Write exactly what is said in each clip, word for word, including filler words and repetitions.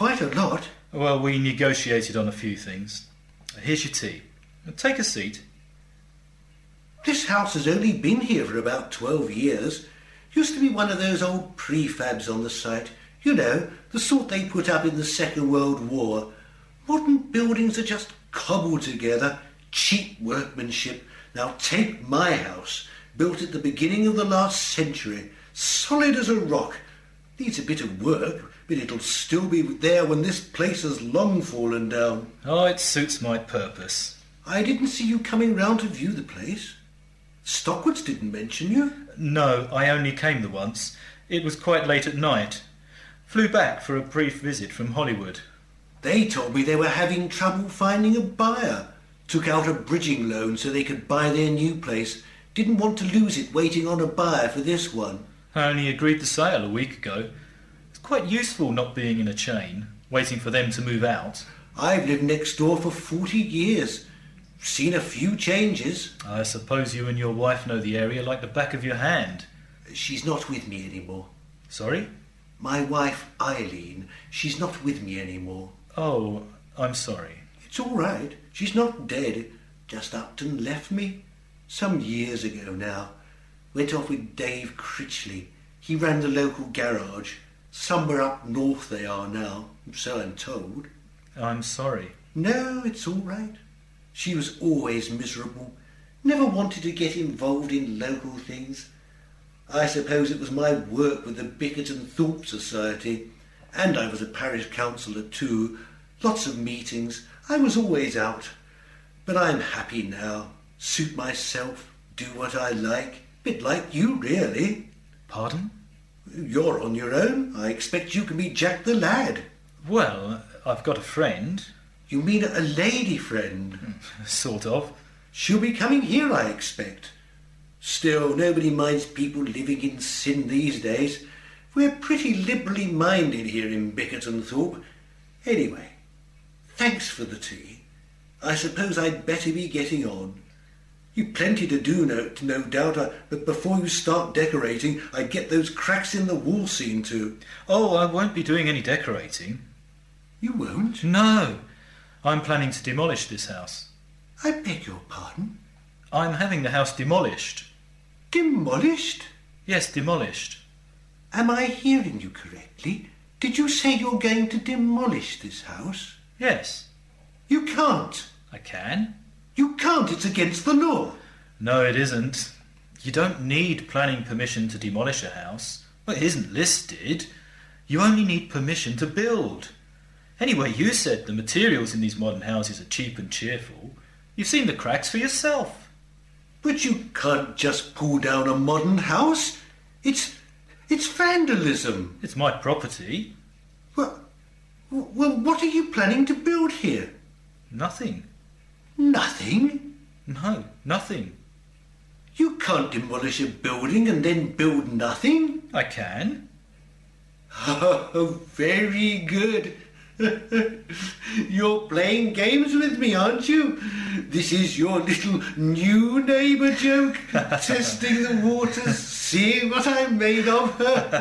quite a lot. Well, we negotiated on a few things. Here's your tea. Take a seat. This house has only been here for about twelve years. Used to be one of those old prefabs on the site. You know, the sort they put up in the Second World War. Modern buildings are just cobbled together. Cheap workmanship. Now take my house, built at the beginning of the last century. Solid as a rock. Needs a bit of work, but it'll still be there when this place has long fallen down. Oh, it suits my purpose. I didn't see you coming round to view the place. Stockwoods didn't mention you. No, I only came the once. It was quite late at night. Flew back for a brief visit from Hollywood. They told me they were having trouble finding a buyer. Took out a bridging loan so they could buy their new place. Didn't want to lose it waiting on a buyer for this one. I only agreed the sale a week ago. It's quite useful not being in a chain, waiting for them to move out. I've lived next door for forty years. Seen a few changes. I suppose you and your wife know the area like the back of your hand. She's not with me anymore. Sorry? My wife, Eileen, she's not with me anymore. Oh, I'm sorry. It's all right. She's not dead. Just up and left me. Some years ago now. Went off with Dave Critchley. He ran the local garage. Somewhere up north they are now, so I'm told. I'm sorry. No, it's all right. She was always miserable. Never wanted to get involved in local things. I suppose it was my work with the Bickerton Thorpe Society. And I was a parish councillor too. Lots of meetings. I was always out. But I'm happy now. Suit myself. Do what I like. Bit like you, really. Pardon? You're on your own. I expect you can be Jack the Lad. Well, I've got a friend. You mean a lady friend? Sort of. She'll be coming here, I expect. Still, nobody minds people living in sin these days. We're pretty liberally minded here in Bickerton Thorpe. Anyway, thanks for the tea. I suppose I'd better be getting on. You've plenty to do, no, no doubt, uh, but before you start decorating, I'd get those cracks in the wall seen to. Oh, I won't be doing any decorating. You won't? No. I'm planning to demolish this house. I beg your pardon? I'm having the house demolished. Demolished? Yes, demolished. Am I hearing you correctly? Did you say you're going to demolish this house? Yes. You can't. I can. You can't. It's against the law. No, it isn't. You don't need planning permission to demolish a house. Well, it isn't listed. You only need permission to build. Anyway, you said the materials in these modern houses are cheap and cheerful. You've seen the cracks for yourself. But you can't just pull down a modern house. It's it's vandalism. It's my property. Well, well, what are you planning to build here? Nothing. Nothing? No, nothing. You can't demolish a building and then build nothing? I can. Oh, very good. You're playing games with me, aren't you? This is your little new neighbour joke. Testing the waters, seeing what I'm made of.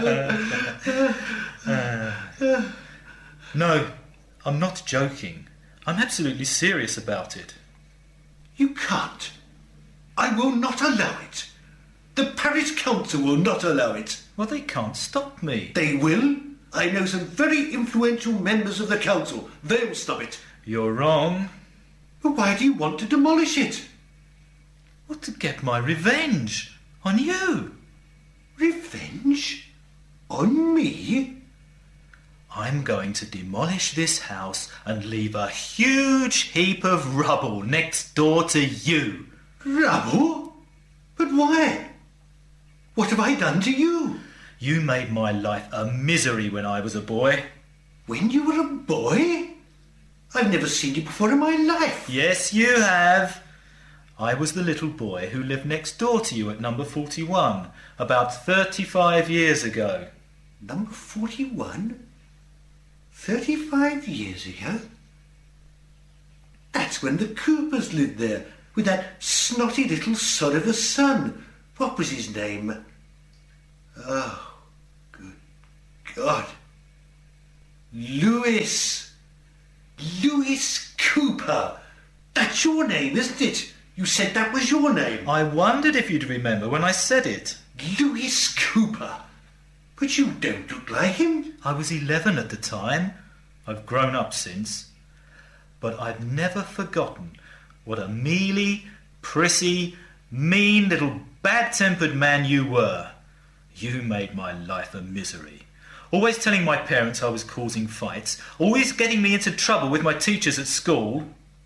uh, no, I'm not joking. I'm absolutely serious about it. You can't. I will not allow it. The parish council will not allow it. Well, they can't stop me. They will. I know some very influential members of the council. They'll stop it. You're wrong. But why do you want to demolish it? Well, to get my revenge on you. Revenge? On me? I'm going to demolish this house and leave a huge heap of rubble next door to you. Rubble? But why? What have I done to you? You made my life a misery when I was a boy. When you were a boy? I've never seen you before in my life. Yes, you have. I was the little boy who lived next door to you at number forty-one, about thirty-five years ago. Number forty-one? Thirty-five years ago? That's when the Coopers lived there, with that snotty little sod of a son. What was his name? Oh, good God. Lewis. Lewis Cooper. That's your name, isn't it? You said that was your name. I wondered if you'd remember when I said it. Lewis Cooper. But you don't look like him. I was eleven at the time. I've grown up since. But I've never forgotten what a mealy, prissy, mean little bad-tempered man you were. You made my life a misery. Always telling my parents I was causing fights. Always getting me into trouble with my teachers at school.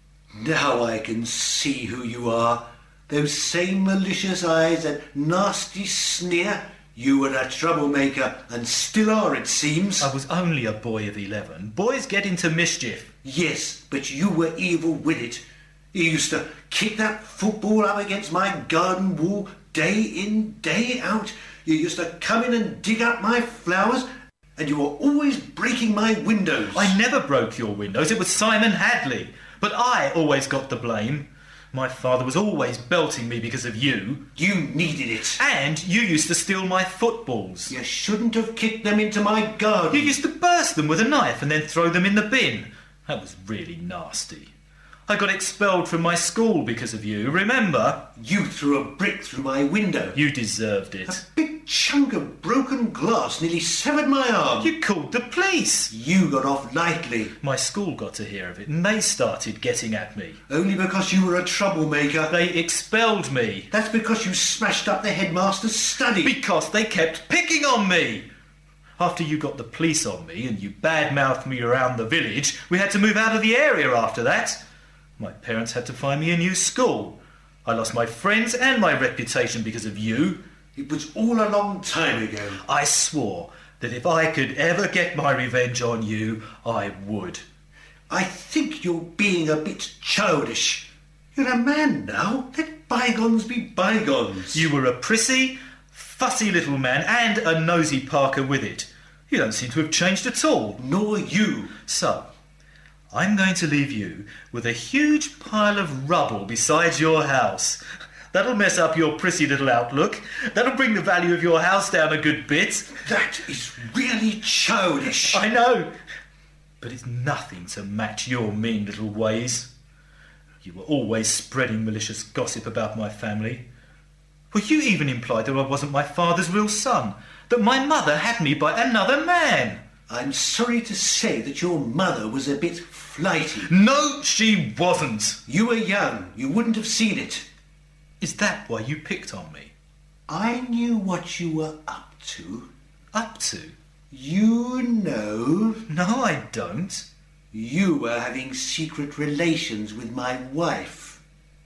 Now I can see who you are. Those same malicious eyes, that nasty sneer. You were a troublemaker, and still are, it seems. I was only a boy of eleven. Boys get into mischief. Yes, but you were evil with it. You used to kick that football up against my garden wall day in, day out. You used to come in and dig up my flowers, and you were always breaking my windows. I never broke your windows. It was Simon Hadley. But I always got the blame. My father was always belting me because of you. You needed it. And you used to steal my footballs. You shouldn't have kicked them into my garden. You used to burst them with a knife and then throw them in the bin. That was really nasty. I got expelled from my school because of you, remember? You threw a brick through my window. You deserved it. A big chunk of broken glass nearly severed my arm. You called the police. You got off lightly. My school got to hear of it and they started getting at me. Only because you were a troublemaker. They expelled me. That's because you smashed up the headmaster's study. Because they kept picking on me. After you got the police on me and you bad-mouthed me around the village, we had to move out of the area after that. My parents had to find me a new school. I lost my friends and my reputation because of you. It was all a long time ago. I swore that if I could ever get my revenge on you, I would. I think you're being a bit childish. You're a man now. Let bygones be bygones. You were a prissy, fussy little man and a nosy Parker with it. You don't seem to have changed at all. Nor you. So, I'm going to leave you with a huge pile of rubble beside your house. That'll mess up your prissy little outlook. That'll bring the value of your house down a good bit. That is really childish. I know, but it's nothing to match your mean little ways. You were always spreading malicious gossip about my family. Well, you even implied that I wasn't my father's real son, that my mother had me by another man. I'm sorry to say that your mother was a bit flighty. No, she wasn't. You were young. You wouldn't have seen it. Is that why you picked on me? I knew what you were up to. Up to? You know. No, I don't. You were having secret relations with my wife.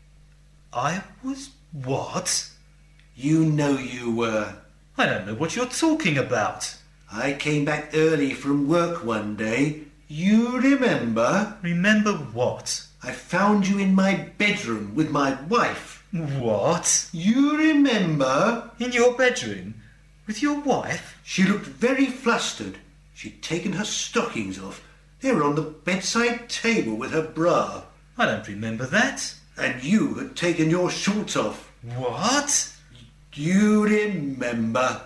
I was what? You know you were. I don't know what you're talking about. I came back early from work one day. You remember? Remember what? I found you in my bedroom with my wife. What? You remember? In your bedroom? With your wife? She looked very flustered. She'd taken her stockings off. They were on the bedside table with her bra. I don't remember that. And you had taken your shorts off. What? You remember?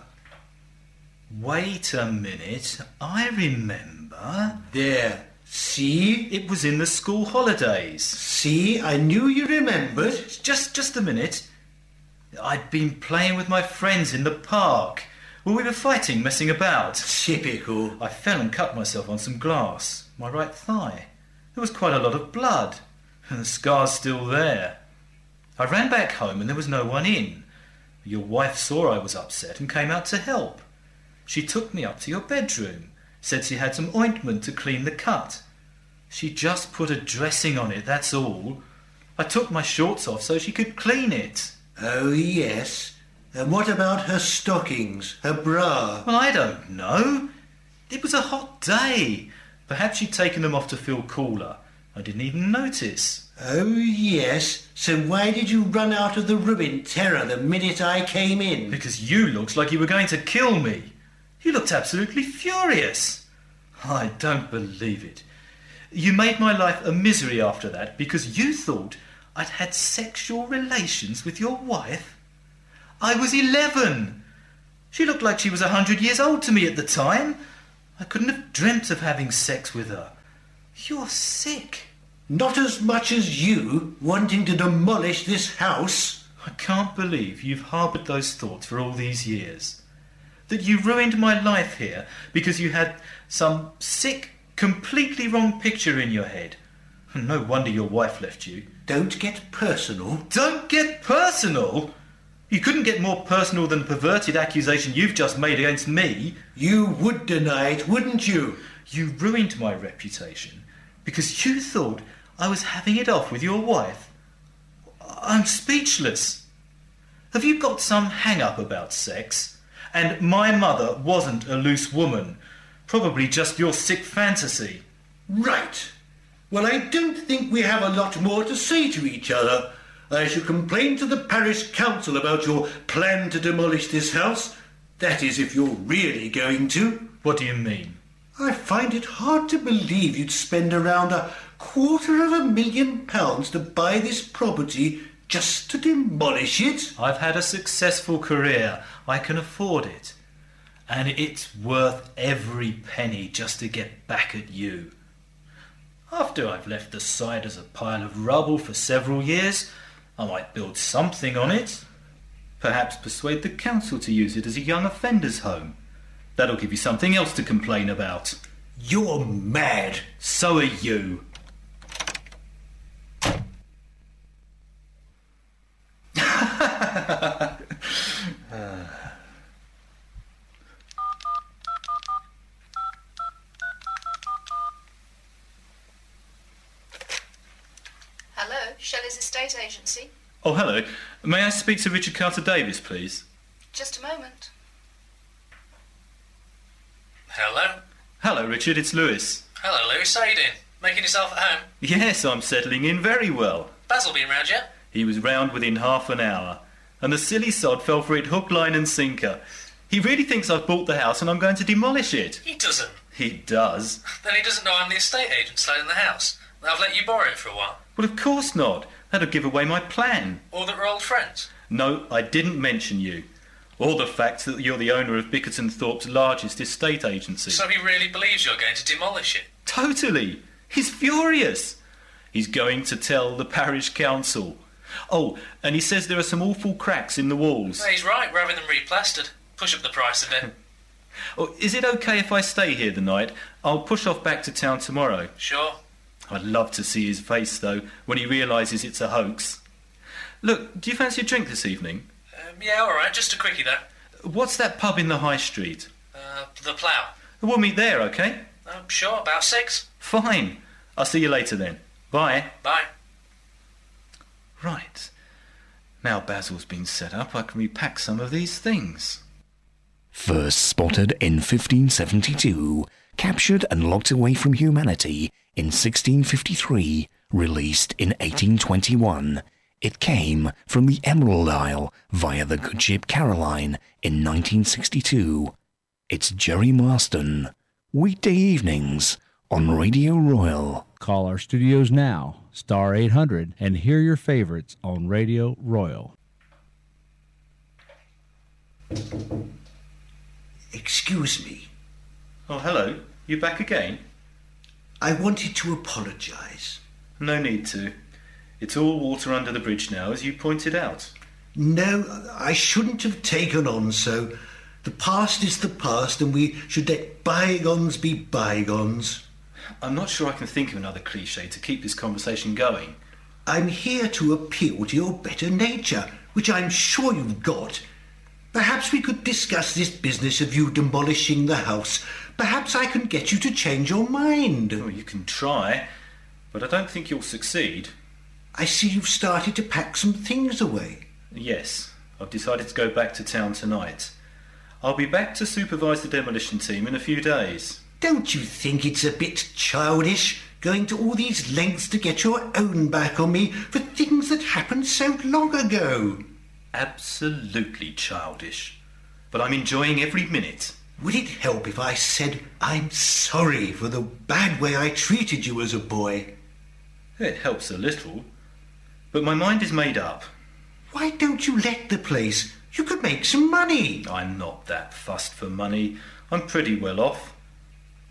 Wait a minute. I remember. There. See? It was in the school holidays. See? I knew you remembered. Just, just a minute. I'd been playing with my friends in the park. Well, we were fighting, messing about. Typical. I fell and cut myself on some glass. My right thigh. There was quite a lot of blood. And the scar's still there. I ran back home and there was no one in. Your wife saw I was upset and came out to help. She took me up to your bedroom, said she had some ointment to clean the cut. She just put a dressing on it, that's all. I took my shorts off so she could clean it. Oh, yes. And what about her stockings, her bra? Well, I don't know. It was a hot day. Perhaps she'd taken them off to feel cooler. I didn't even notice. Oh, yes. So why did you run out of the room in terror the minute I came in? Because you looked like you were going to kill me. You looked absolutely furious. I don't believe it. You made my life a misery after that because you thought I'd had sexual relations with your wife. I was eleven. She looked like she was a hundred years old to me at the time. I couldn't have dreamt of having sex with her. You're sick. Not as much as you wanting to demolish this house. I can't believe you've harboured those thoughts for all these years. That you ruined my life here because you had some sick, completely wrong picture in your head. No wonder your wife left you. Don't get personal. Don't get personal? You couldn't get more personal than the perverted accusation you've just made against me. You would deny it, wouldn't you? You ruined my reputation because you thought I was having it off with your wife. I'm speechless. Have you got some hang-up about sex? And my mother wasn't a loose woman. Probably just your sick fantasy. Right. Well, I don't think we have a lot more to say to each other. I shall complain to the parish council about your plan to demolish this house. That is, if you're really going to. What do you mean? I find it hard to believe you'd spend around a quarter of a million pounds to buy this property just to demolish it. I've had a successful career. I can afford it. And it's worth every penny just to get back at you. After I've left the site as a pile of rubble for several years, I might build something on it. Perhaps persuade the council to use it as a young offenders' home. That'll give you something else to complain about. You're mad. So are you. Hello, Shelley's estate agency. Oh, hello. May I speak to Richard Carter-Davis, please? Just a moment. Hello? Hello, Richard. It's Lewis. Hello, Lewis. How you doing? Making yourself at home? Yes, I'm settling in very well. Basil been round yet? He was round within half an hour, and the silly sod fell for it hook, line and sinker. He really thinks I've bought the house and I'm going to demolish it. He doesn't. He does. Then he doesn't know I'm the estate agent selling the house. I've let you borrow it for a while. Well, of course not. That'll give away my plan. Or that we're old friends. No, I didn't mention you. Or the fact that you're the owner of Bickerton Thorpe's largest estate agency. So he really believes you're going to demolish it? Totally. He's furious. He's going to tell the parish council. Oh, and he says there are some awful cracks in the walls. No, he's right. We're having them replastered. Push up the price a bit. Oh, is it okay if I stay here the night? I'll push off back to town tomorrow. Sure. I'd love to see his face, though, when he realises it's a hoax. Look, do you fancy a drink this evening? Um, yeah, all right. Just a quickie, though. What's that pub in the high street? Uh, the Plough. We'll meet there, OK? Um, sure, about six. Fine. I'll see you later then. Bye. Bye. Right. Now Basil's been set up, I can repack some of these things. First spotted in fifteen seventy-two, captured and locked away from humanity in sixteen fifty-three, released in eighteen twenty-one. It came from the Emerald Isle via the good ship Caroline in nineteen sixty-two. It's Jerry Marston. Weekday evenings on Radio Royal. Call our studios now, star eight hundred, and hear your favorites on Radio Royal. Excuse me. Oh, hello. You back again? I wanted to apologise. No need to. It's all water under the bridge now, as you pointed out. No, I shouldn't have taken on so. The past is the past, and we should let bygones be bygones. I'm not sure I can think of another cliché to keep this conversation going. I'm here to appeal to your better nature, which I'm sure you've got. Perhaps we could discuss this business of you demolishing the house. Perhaps I can get you to change your mind. Oh, you can try, but I don't think you'll succeed. I see you've started to pack some things away. Yes, I've decided to go back to town tonight. I'll be back to supervise the demolition team in a few days. Don't you think it's a bit childish, going to all these lengths to get your own back on me for things that happened so long ago? Absolutely childish. But I'm enjoying every minute. Would it help if I said I'm sorry for the bad way I treated you as a boy? It helps a little. But my mind is made up. Why don't you let the place? You could make some money. I'm not that fussed for money. I'm pretty well off.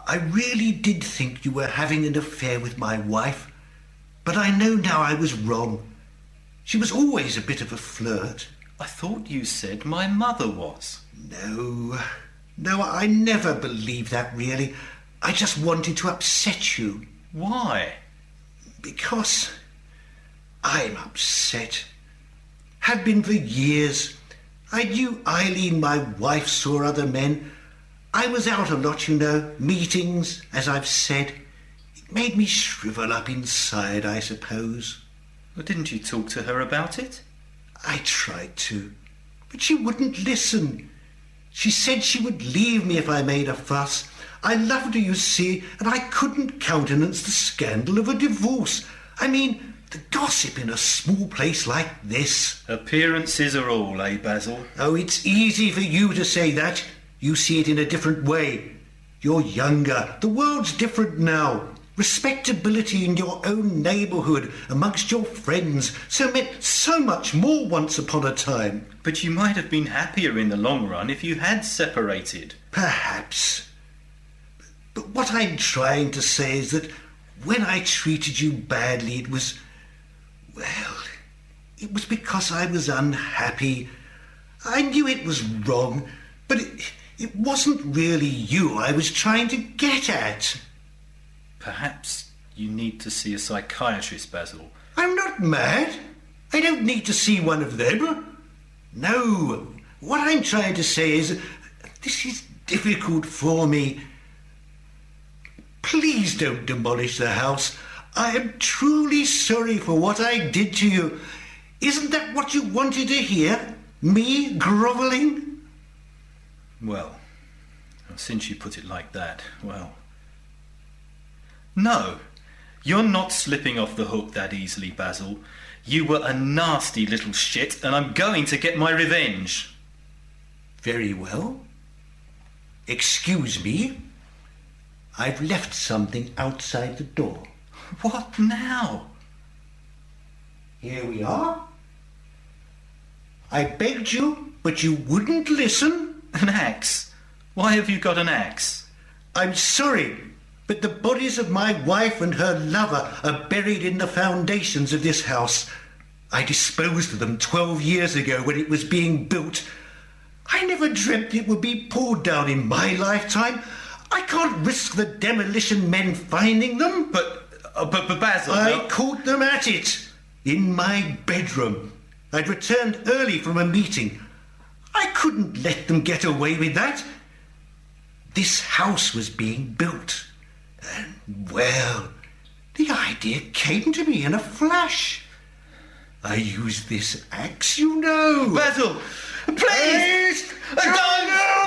I really did think you were having an affair with my wife, but I know now I was wrong. She was always a bit of a flirt. I thought you said my mother was. No, no, I never believed that, really. I just wanted to upset you. Why? Because I'm upset. Have been for years. I knew Eileen, my wife, saw other men. I was out a lot, you know, meetings, as I've said. It made me shrivel up inside, I suppose. Well, didn't you talk to her about it? I tried to, but she wouldn't listen. She said she would leave me if I made a fuss. I loved her, you see, and I couldn't countenance the scandal of a divorce. I mean, the gossip in a small place like this. Appearances are all, eh, Basil? Oh, it's easy for you to say that. You see it in a different way. You're younger. The world's different now. Respectability in your own neighbourhood, amongst your friends, so meant so much more once upon a time. But you might have been happier in the long run if you had separated. Perhaps. But what I'm trying to say is that when I treated you badly, it was, well, it was because I was unhappy. I knew it was wrong, but it, it wasn't really you I was trying to get at. Perhaps you need to see a psychiatrist, Basil. I'm not mad. I don't need to see one of them. No, what I'm trying to say is, this is difficult for me. Please don't demolish the house. I am truly sorry for what I did to you. Isn't that what you wanted to hear? Me grovelling? Well, since you put it like that, well... No, you're not slipping off the hook that easily, Basil. You were a nasty little shit, and I'm going to get my revenge. Very well. Excuse me. I've left something outside the door. What now? Here we are. I begged you, but you wouldn't listen. An axe? Why have you got an axe? I'm sorry, but the bodies of my wife and her lover are buried in the foundations of this house. I disposed of them twelve years ago when it was being built. I never dreamt it would be pulled down in my lifetime. I can't risk the demolition men finding them. But, uh, but, but Basil... I no... caught them at it, in my bedroom. I'd returned early from a meeting. I couldn't let them get away with that. This house was being built. And, well, the idea came to me in a flash. I used this axe, you know. Basil!